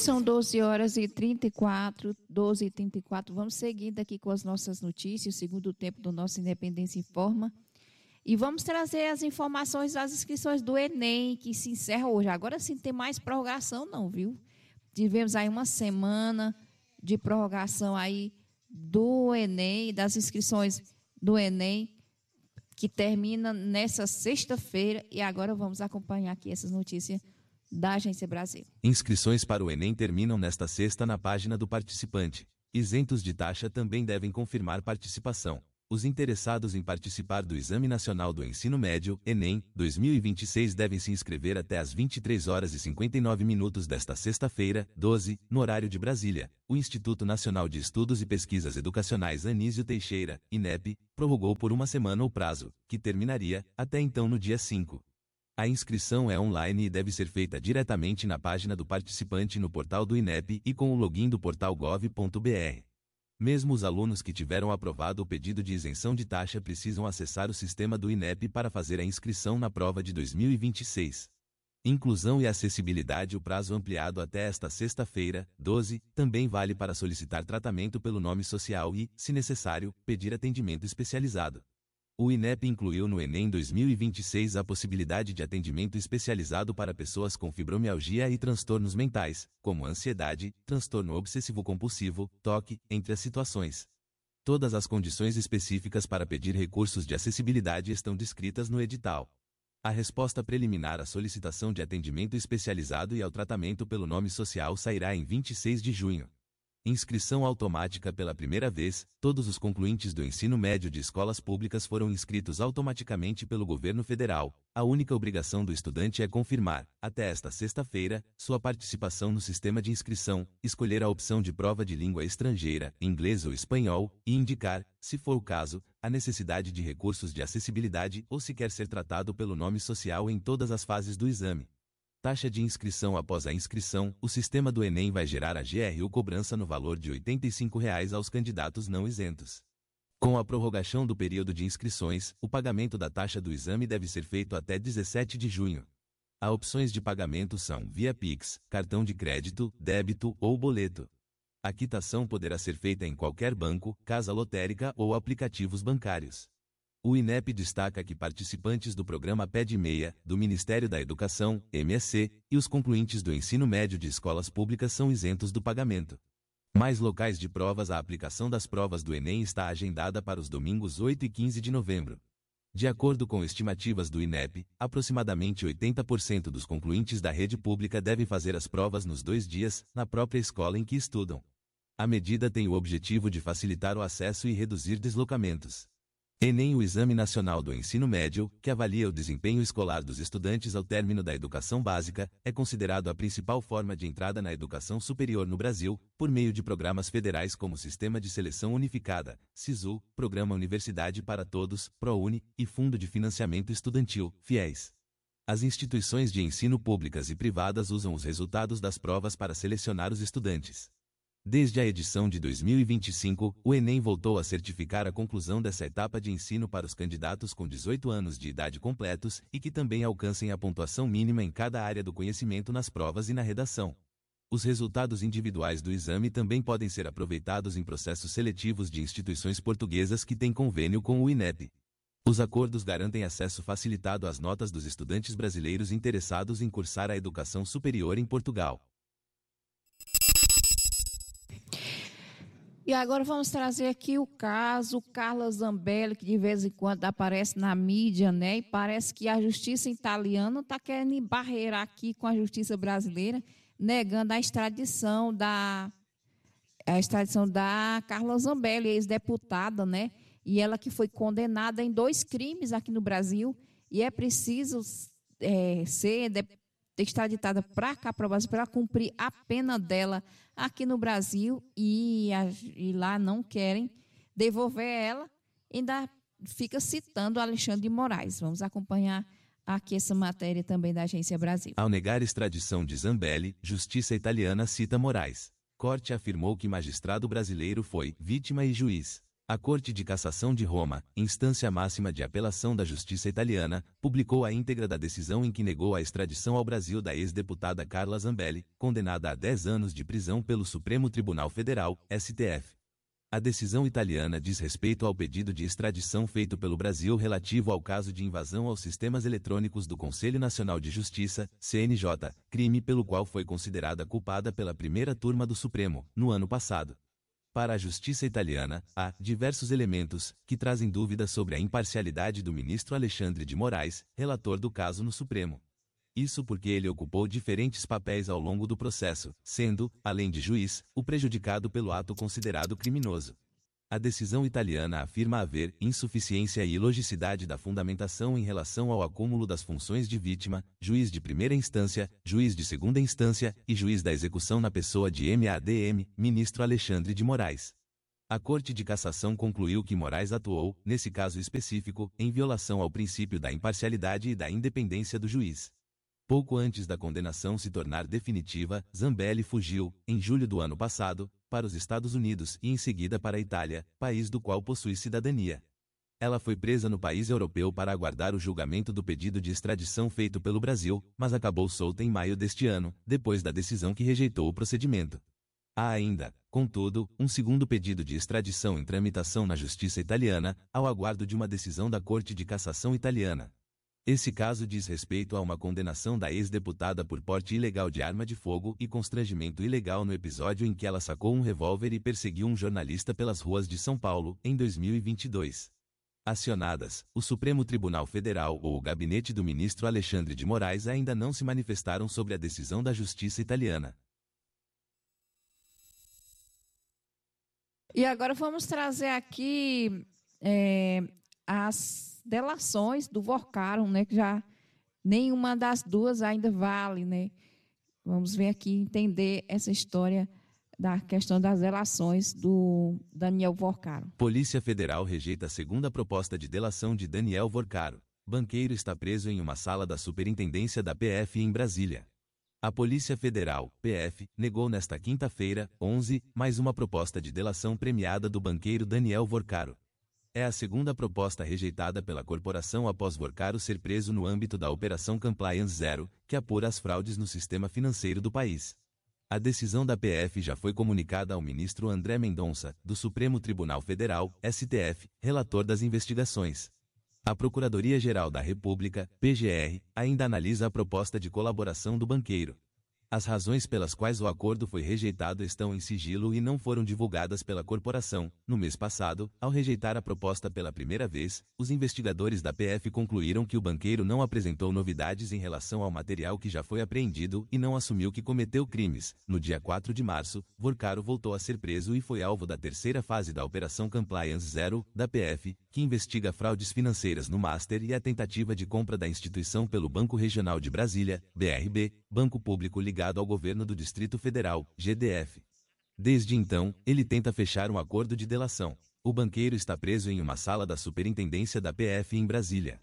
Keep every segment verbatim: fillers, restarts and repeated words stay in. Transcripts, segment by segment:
são doze horas e trinta e quatro, doze e trinta e quatro. Vamos seguindo aqui com as nossas notícias, o segundo tempo do nosso Independência Informa. E vamos trazer as informações das inscrições do Enem, que se encerra hoje. Agora sim, tem mais prorrogação não, viu? Tivemos aí uma semana de prorrogação aí do Enem, das inscrições do Enem, que termina nessa sexta-feira. E agora vamos acompanhar aqui essas notícias da Agência Brasil. Inscrições para o Enem terminam nesta sexta na página do participante. Isentos de taxa também devem confirmar participação. Os interessados em participar do Exame Nacional do Ensino Médio, Enem, dois mil e vinte e seis devem se inscrever até às vinte e três horas e cinquenta e nove minutos desta sexta-feira, doze, no horário de Brasília. O Instituto Nacional de Estudos e Pesquisas Educacionais Anísio Teixeira, INEP, prorrogou por uma semana o prazo, que terminaria, até então no dia cinco. A inscrição é online e deve ser feita diretamente na página do participante no portal do INEP e com o login do portal gov ponto br. Mesmo os alunos que tiveram aprovado o pedido de isenção de taxa precisam acessar o sistema do INEP para fazer a inscrição na prova de dois mil e vinte e seis. Inclusão e acessibilidade. O prazo ampliado até esta sexta-feira, doze, também vale para solicitar tratamento pelo nome social e, se necessário, pedir atendimento especializado. O INEP incluiu no Enem dois mil e vinte e seis a possibilidade de atendimento especializado para pessoas com fibromialgia e transtornos mentais, como ansiedade, transtorno obsessivo-compulsivo, toque, entre as situações. Todas as condições específicas para pedir recursos de acessibilidade estão descritas no edital. A resposta preliminar à solicitação de atendimento especializado e ao tratamento pelo nome social sairá em vinte e seis de junho. Inscrição automática. Pela primeira vez, todos os concluintes do ensino médio de escolas públicas foram inscritos automaticamente pelo governo federal. A única obrigação do estudante é confirmar, até esta sexta-feira, sua participação no sistema de inscrição, escolher a opção de prova de língua estrangeira, inglês ou espanhol, e indicar, se for o caso, a necessidade de recursos de acessibilidade ou se quer ser tratado pelo nome social em todas as fases do exame. Taxa de inscrição. Após a inscrição, o sistema do Enem vai gerar a G R U cobrança no valor de oitenta e cinco reais aos candidatos não isentos. Com a prorrogação do período de inscrições, o pagamento da taxa do exame deve ser feito até dezessete de junho. As opções de pagamento são via Pix, cartão de crédito, débito ou boleto. A quitação poderá ser feita em qualquer banco, casa lotérica ou aplicativos bancários. O INEP destaca que participantes do programa P E D meia, do Ministério da Educação, M E C, e os concluintes do ensino médio de escolas públicas são isentos do pagamento. Mais locais de provas. A aplicação das provas do Enem está agendada para os domingos oito e quinze de novembro. De acordo com estimativas do INEP, aproximadamente oitenta por cento dos concluintes da rede pública devem fazer as provas nos dois dias, na própria escola em que estudam. A medida tem o objetivo de facilitar o acesso e reduzir deslocamentos. Enem, o Exame Nacional do Ensino Médio, que avalia o desempenho escolar dos estudantes ao término da educação básica, é considerado a principal forma de entrada na educação superior no Brasil, por meio de programas federais como Sistema de Seleção Unificada, SISU, Programa Universidade para Todos, ProUni, e Fundo de Financiamento Estudantil, FIES. As instituições de ensino públicas e privadas usam os resultados das provas para selecionar os estudantes. Desde a edição de dois mil e vinte e cinco, o Enem voltou a certificar a conclusão dessa etapa de ensino para os candidatos com dezoito anos de idade completos e que também alcancem a pontuação mínima em cada área do conhecimento nas provas e na redação. Os resultados individuais do exame também podem ser aproveitados em processos seletivos de instituições portuguesas que têm convênio com o INEP. Os acordos garantem acesso facilitado às notas dos estudantes brasileiros interessados em cursar a educação superior em Portugal. E agora vamos trazer aqui o caso Carla Zambelli, que de vez em quando aparece na mídia, né? E parece que a justiça italiana está querendo embarrear aqui com a justiça brasileira, negando a extradição da, a extradição da Carla Zambelli, ex-deputada, né? E ela que foi condenada em dois crimes aqui no Brasil, e é preciso é, ser extraditada para cá, para o Brasil, para cumprir a pena dela aqui no Brasil, e, a, e lá não querem devolver ela, ainda fica citando Alexandre de Moraes. Vamos acompanhar aqui essa matéria também da Agência Brasil. Ao negar extradição de Zambelli, justiça italiana cita Moraes. Corte afirmou que magistrado brasileiro foi vítima e juiz. A Corte de Cassação de Roma, instância máxima de apelação da justiça italiana, publicou a íntegra da decisão em que negou a extradição ao Brasil da ex-deputada Carla Zambelli, condenada a dez anos de prisão pelo Supremo Tribunal Federal, S T F. A decisão italiana diz respeito ao pedido de extradição feito pelo Brasil relativo ao caso de invasão aos sistemas eletrônicos do Conselho Nacional de Justiça, C N J, crime pelo qual foi considerada culpada pela primeira turma do Supremo, no ano passado. Para a justiça italiana, há diversos elementos que trazem dúvidas sobre a imparcialidade do ministro Alexandre de Moraes, relator do caso no Supremo. Isso porque ele ocupou diferentes papéis ao longo do processo, sendo, além de juiz, o prejudicado pelo ato considerado criminoso. A decisão italiana afirma haver insuficiência e ilogicidade da fundamentação em relação ao acúmulo das funções de vítima, juiz de primeira instância, juiz de segunda instância e juiz da execução na pessoa de M A D M, ministro Alexandre de Moraes. A Corte de Cassação concluiu que Moraes atuou, nesse caso específico, em violação ao princípio da imparcialidade e da independência do juiz. Pouco antes da condenação se tornar definitiva, Zambelli fugiu, em julho do ano passado, para os Estados Unidos e em seguida para a Itália, país do qual possui cidadania. Ela foi presa no país europeu para aguardar o julgamento do pedido de extradição feito pelo Brasil, mas acabou solta em maio deste ano, depois da decisão que rejeitou o procedimento. Há ainda, contudo, um segundo pedido de extradição em tramitação na justiça italiana, ao aguardo de uma decisão da Corte de Cassação italiana. Esse caso diz respeito a uma condenação da ex-deputada por porte ilegal de arma de fogo e constrangimento ilegal no episódio em que ela sacou um revólver e perseguiu um jornalista pelas ruas de São Paulo, em dois mil e vinte e dois. Acionadas, o Supremo Tribunal Federal ou o gabinete do ministro Alexandre de Moraes ainda não se manifestaram sobre a decisão da justiça italiana. E agora vamos trazer aqui é, as delações do Vorcaron, né, que já nenhuma das duas ainda vale, né? Vamos ver aqui, entender essa história da questão das delações do Daniel Vorcaron. Polícia Federal rejeita a segunda proposta de delação de Daniel Vorcaron. Banqueiro está preso em uma sala da Superintendência da P F em Brasília. A Polícia Federal, P F, negou nesta quinta-feira, onze, mais uma proposta de delação premiada do banqueiro Daniel Vorcaron. É a segunda proposta rejeitada pela corporação após Vorcaron ser preso no âmbito da Operação Compliance Zero, que apura as fraudes no sistema financeiro do país. A decisão da P F já foi comunicada ao ministro André Mendonça, do Supremo Tribunal Federal, S T F, relator das investigações. A Procuradoria-Geral da República, P G R, ainda analisa a proposta de colaboração do banqueiro. As razões pelas quais o acordo foi rejeitado estão em sigilo e não foram divulgadas pela corporação. No mês passado, ao rejeitar a proposta pela primeira vez, os investigadores da P F concluíram que o banqueiro não apresentou novidades em relação ao material que já foi apreendido e não assumiu que cometeu crimes. No dia quatro de março, Vorcaron voltou a ser preso e foi alvo da terceira fase da Operação Compliance Zero, da P F, que investiga fraudes financeiras no Master e a tentativa de compra da instituição pelo Banco Regional de Brasília, B R B, Banco Público ligado ligado ao governo do Distrito Federal, G D F. Desde então, ele tenta fechar um acordo de delação. O banqueiro está preso em uma sala da Superintendência da P F em Brasília.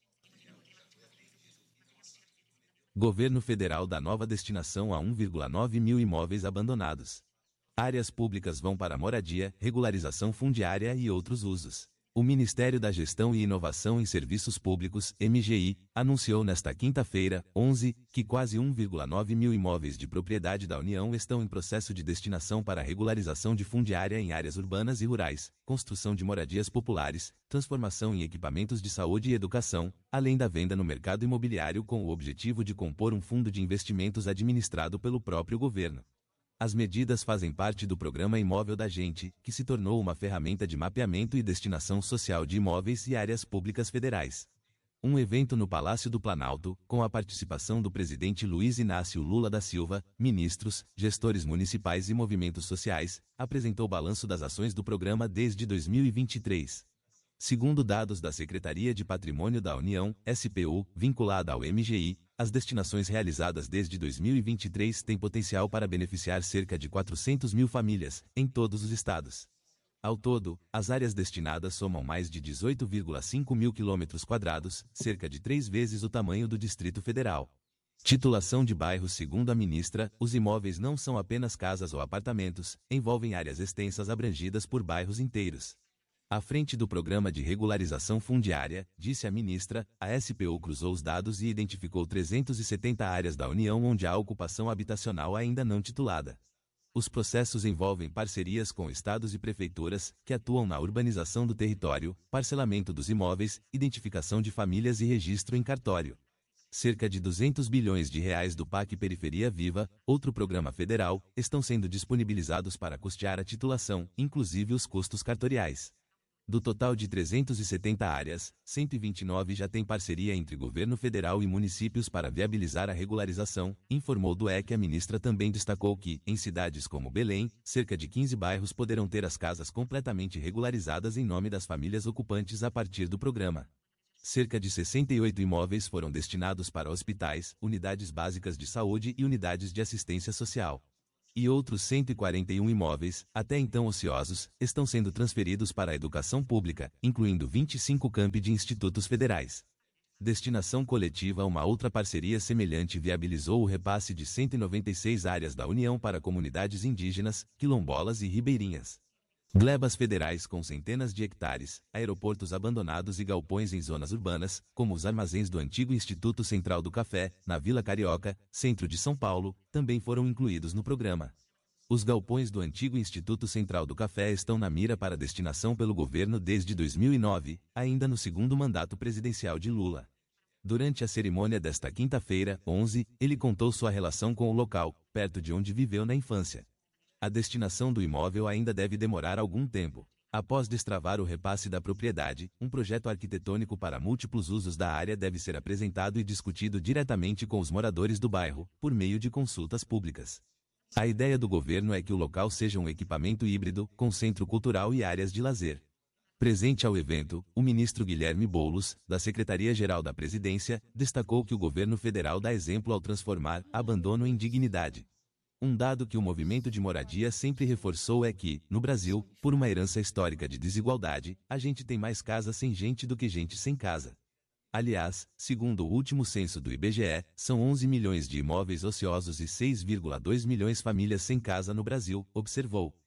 Governo Federal dá nova destinação a um vírgula nove mil imóveis abandonados. Áreas públicas vão para moradia, regularização fundiária e outros usos. O Ministério da Gestão e Inovação em Serviços Públicos, M G I, anunciou nesta quinta-feira, onze, que quase um vírgula nove mil imóveis de propriedade da União estão em processo de destinação para regularização de fundiária em áreas urbanas e rurais, construção de moradias populares, transformação em equipamentos de saúde e educação, além da venda no mercado imobiliário com o objetivo de compor um fundo de investimentos administrado pelo próprio governo. As medidas fazem parte do Programa Imóvel da Gente, que se tornou uma ferramenta de mapeamento e destinação social de imóveis e áreas públicas federais. Um evento no Palácio do Planalto, com a participação do presidente Luiz Inácio Lula da Silva, ministros, gestores municipais e movimentos sociais, apresentou o balanço das ações do programa desde dois mil e vinte e três. Segundo dados da Secretaria de Patrimônio da União, S P U, vinculada ao M G I, as destinações realizadas desde dois mil e vinte e três têm potencial para beneficiar cerca de quatrocentas mil famílias, em todos os estados. Ao todo, as áreas destinadas somam mais de dezoito vírgula cinco mil quilômetros quadrados, cerca de três vezes o tamanho do Distrito Federal. Titulação de bairros. Segundo a ministra, os imóveis não são apenas casas ou apartamentos, envolvem áreas extensas abrangidas por bairros inteiros. À frente do Programa de Regularização Fundiária, disse a ministra, a S P U cruzou os dados e identificou trezentas e setenta áreas da União onde há ocupação habitacional ainda não titulada. Os processos envolvem parcerias com estados e prefeituras, que atuam na urbanização do território, parcelamento dos imóveis, identificação de famílias e registro em cartório. Cerca de duzentos bilhões de reais do P A C Periferia Viva, outro programa federal, estão sendo disponibilizados para custear a titulação, inclusive os custos cartoriais. Do total de trezentas e setenta áreas, cento e vinte e nove já têm parceria entre governo federal e municípios para viabilizar a regularização, informou do E C. A ministra também destacou que, em cidades como Belém, cerca de quinze bairros poderão ter as casas completamente regularizadas em nome das famílias ocupantes a partir do programa. Cerca de sessenta e oito imóveis foram destinados para hospitais, unidades básicas de saúde e unidades de assistência social. E outros cento e quarenta e um imóveis, até então ociosos, estão sendo transferidos para a educação pública, incluindo vinte e cinco campi de institutos federais. Destinação coletiva. Uma outra parceria semelhante viabilizou o repasse de cento e noventa e seis áreas da União para comunidades indígenas, quilombolas e ribeirinhas. Glebas federais com centenas de hectares, aeroportos abandonados e galpões em zonas urbanas, como os armazéns do antigo Instituto Central do Café, na Vila Carioca, centro de São Paulo, também foram incluídos no programa. Os galpões do antigo Instituto Central do Café estão na mira para destinação pelo governo desde dois mil e nove, ainda no segundo mandato presidencial de Lula. Durante a cerimônia desta quinta-feira, onze, ele contou sua relação com o local, perto de onde viveu na infância. A destinação do imóvel ainda deve demorar algum tempo. Após destravar o repasse da propriedade, um projeto arquitetônico para múltiplos usos da área deve ser apresentado e discutido diretamente com os moradores do bairro, por meio de consultas públicas. A ideia do governo é que o local seja um equipamento híbrido, com centro cultural e áreas de lazer. Presente ao evento, o ministro Guilherme Boulos, da Secretaria-Geral da Presidência, destacou que o governo federal dá exemplo ao transformar abandono em dignidade. Um dado que o movimento de moradia sempre reforçou é que, no Brasil, por uma herança histórica de desigualdade, a gente tem mais casa sem gente do que gente sem casa. Aliás, segundo o último censo do I B G E, são onze milhões de imóveis ociosos e seis vírgula dois milhões de famílias sem casa no Brasil, observou.